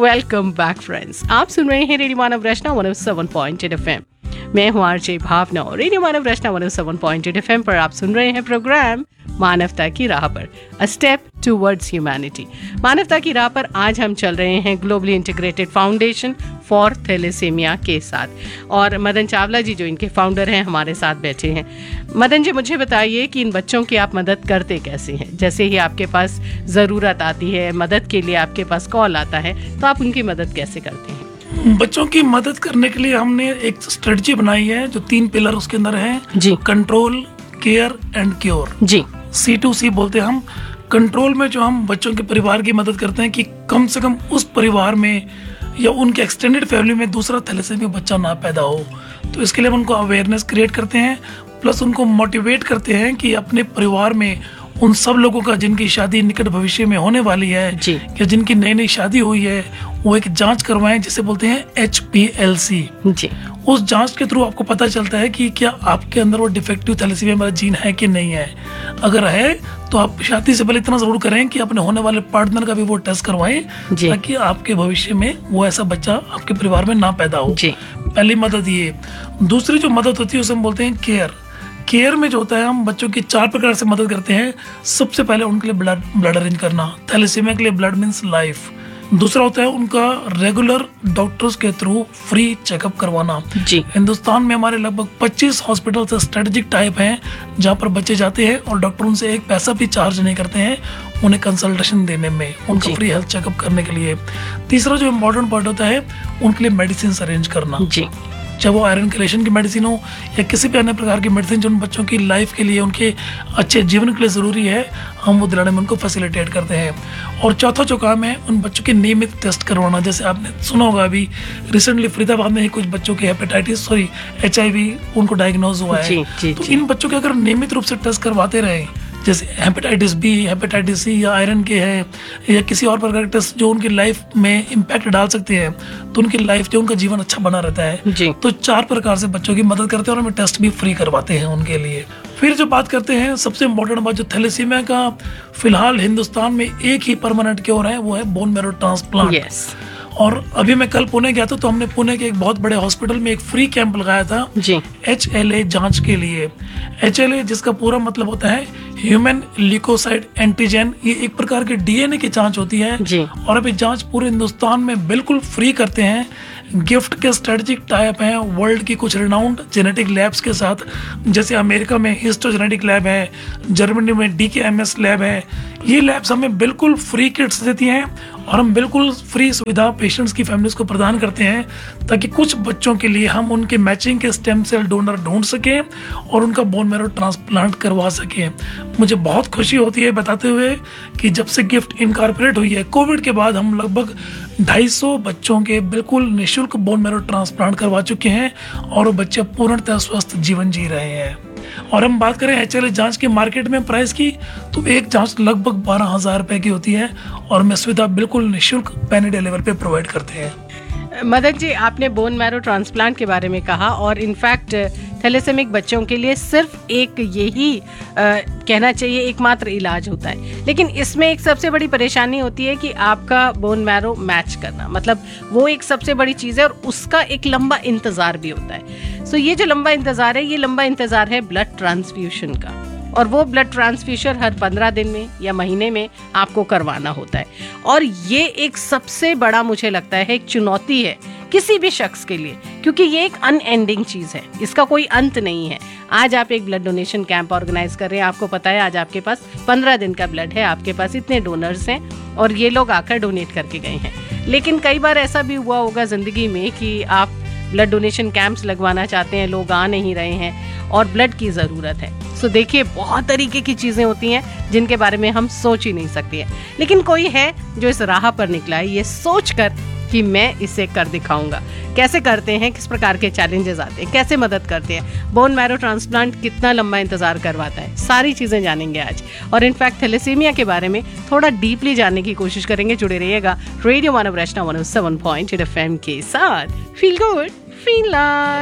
Welcome back friends, आप सुन रहे हैं रेडियो मानव रचना 107.8 एफएम। मैं हूं आरजे भावना और रेडियो मानव रचना 107.8 एफएम पर आप सुन रहे हैं प्रोग्राम मानवता की राह पर, अ स्टेप टुवर्ड्स ह्यूमैनिटी। मानवता की राह पर आज हम चल रहे हैं globally integrated foundation for thalassaemia के साथ, और मदन चावला जी जो इनके फाउंडर हैं हमारे साथ बैठे हैं। मदन जी, मुझे बताइए कि इन बच्चों की आप मदद करते कैसे हैं? जैसे ही आपके पास ज़रूरत आती है, मदद के लिए आपके पास कॉल आता है, तो आप उनकी मदद कैसे करते हैं? बच्चों की मदद करने के लिए हमने एक स्ट्रेटजी बनाई है जो 3 पिलर उसके अंदर है जी। Control, care and cure. Ji. C2C बोलते हैं हम। कंट्रोल में जो हम बच्चों के परिवार की मदद करते हैं कि कम से कम उस परिवार में या उनके एक्सटेंडेड फैमिली में दूसरा थैलेसीमिया बच्चा ना पैदा हो, तो इसके लिए हम उनको अवेयरनेस क्रिएट करते हैं, प्लस उनको मोटिवेट करते हैं कि अपने परिवार में उन सब लोगों का जिनकी शादी निकट भविष्य में होने वाली है या जिनकी नई नई शादी हुई है, वो एक जांच करवाएं जिसे बोलते हैं HPLC। जी। उस जांच के थ्रू आपको पता चलता है कि क्या आपके अंदर वो डिफेक्टिव थैलेसीमिया वाला जीन है कि नहीं है। अगर है तो आप शादी से पहले इतना जरूर करें कि अपने होने वाले पार्टनर का भी वो टेस्ट करवाएं, ताकि आपके भविष्य में वो ऐसा बच्चा आपके परिवार में ना पैदा हो। पहली मदद ये। दूसरी जो मदद होती है उसे हम बोलते हैं केयर। केयर में जो होता है, हम बच्चों की 4 प्रकार से मदद करते हैं। सबसे पहले उनके लिए ब्लड अरेंज करना। थैलेसीमिया के लिए ब्लड मीन्स लाइफ। दूसरा होता है उनका रेगुलर डॉक्टर्स के थ्रू फ्री चेकअप करवाना। हिंदुस्तान में हमारे लगभग 25 हॉस्पिटल से स्ट्रेटेजिक टाइप हैं जहाँ पर बच्चे जाते हैं और डॉक्टर उनसे एक पैसा भी चार्ज नहीं करते हैं उन्हें कंसल्टेशन देने में, उनका फ्री हेल्थ चेकअप करने के लिए। तीसरा जो इम्पोर्टेंट पार्ट होता है उनके लिए मेडिसिन अरेंज करना, चाहे वो आयरन कैल्शियम की मेडिसिन हो या किसी भी अन्य प्रकार की मेडिसिन जो उन बच्चों की लाइफ के लिए, उनके अच्छे जीवन के लिए ज़रूरी है, हम वो दिलाने में उनको फैसिलिटेट करते हैं। और चौथा जो काम है, उन बच्चों के नियमित टेस्ट करवाना। जैसे आपने सुना होगा अभी रिसेंटली फरीदाबाद में ही कुछ बच्चों के HIV उनको डायग्नोज हुआ है। तो इन बच्चों के अगर नियमित रूप से टेस्ट करवाते रहे, जैसे हेपेटाइटिस B, हेपेटाइटिस C या आयरन के है या किसी और प्रकार के टेस्ट जो उनकी लाइफ में इम्पैक्ट डाल सकते हैं, तो उनकी लाइफ जो उनका जीवन अच्छा बना रहता है। तो 4 प्रकार से बच्चों की मदद करते हैं और हमें टेस्ट भी फ्री करवाते हैं उनके लिए। फिर जो बात करते हैं, सबसे इम्पोर्टेंट बात, जो थैलेसीमिया का फिलहाल हिंदुस्तान में एक ही परमानेंट क्योर है, वो है बोन मैरो ट्रांसप्लांट। और अभी मैं कल पुणे गया था, तो हमने पुणे के एक बहुत बड़े हॉस्पिटल में एक फ्री कैंप लगाया था HLA जांच के लिए। HLA जिसका पूरा मतलब होता है ह्यूमन ल्यूकोसाइड एंटीजन। ये एक प्रकार के DNA की जांच होती है और अभी जांच पूरे हिंदुस्तान में बिल्कुल फ्री करते हैं। गिफ्ट के स्ट्रेटेजिक टाइप हैं वर्ल्ड की कुछ रिनाउंड जेनेटिक लैब्स के साथ, जैसे अमेरिका में हिस्टोजेनेटिक लैब है, जर्मनी में DKMS लैब है। ये लैब्स हमें बिल्कुल फ्री किट्स देती हैं और हम बिल्कुल फ्री सुविधा पेशेंट्स की फैमिलीज को प्रदान करते हैं, ताकि कुछ बच्चों के लिए हम उनके मैचिंग के स्टेम सेल डोनर ढूंढ सकें और उनका बोन मैरो ट्रांसप्लांट करवा सकें। मुझे बहुत खुशी होती है बताते हुए कि जब से गिफ्ट इनकॉर्पोरेट हुई है कोविड के बाद, हम लगभग 250 बच्चों के बिल्कुल निःशुल्क बोन मैरो ट्रांसप्लांट करवा चुके हैं और वो बच्चे पूर्णतः स्वस्थ जीवन जी रहे हैं। और हम बात करें HLA जांच के मार्केट में प्राइस की, तो एक जांच लगभग 12,000 रुपए की होती है और हम सुविधा बिल्कुल निःशुल्क पैन इंडिया लेवल पे प्रोवाइड करते हैं। मदन जी, आपने बोन मैरो ट्रांसप्लांट के बारे में कहा, और इनफैक्ट थैलेसेमिक बच्चों के लिए सिर्फ एक यही कहना चाहिए एकमात्र इलाज होता है, लेकिन इसमें एक सबसे बड़ी परेशानी होती है कि आपका बोन मैरो मैच करना, मतलब वो एक सबसे बड़ी चीज़ है और उसका एक लंबा इंतज़ार भी होता है। सो ये जो लंबा इंतज़ार है, ये लंबा इंतज़ार है ब्लड ट्रांसफ्यूशन का, और वो ब्लड ट्रांसफ्यूशन हर 15 दिन में या महीने में आपको करवाना होता है। और ये एक सबसे बड़ा, मुझे लगता है, एक चुनौती है किसी भी शख्स के लिए, क्योंकि ये एक अनएंडिंग चीज़ है, इसका कोई अंत नहीं है। आज आप एक ब्लड डोनेशन कैंप ऑर्गेनाइज कर रहे हैं, आपको पता है आज आपके पास 15 दिन का ब्लड है, आपके पास इतने डोनर्स हैं और ये लोग आकर डोनेट करके गए हैं। लेकिन कई बार ऐसा भी हुआ होगा ज़िंदगी में कि आप ब्लड डोनेशन कैंप्स लगवाना चाहते हैं, लोग आ नहीं रहे हैं और ब्लड की ज़रूरत है। सो देखिए, बहुत तरीके की चीज़ें होती हैं जिनके बारे में हम सोच ही नहीं सकते हैं, लेकिन कोई है जो इस राह पर निकला है ये सोचकर कि मैं इसे कर दिखाऊंगा। कैसे करते हैं, किस प्रकार के चैलेंजेस आते हैं, कैसे मदद करते हैं, बोन मैरो ट्रांसप्लांट कितना लंबा इंतजार करवाता है, सारी चीज़ें जानेंगे आज। और इनफैक्ट थैलेसीमिया के बारे में थोड़ा डीपली जानने की कोशिश करेंगे। जुड़े रहिएगा रेडियो मानव रचना 107.8 FM के साथ। Feel good, feel like.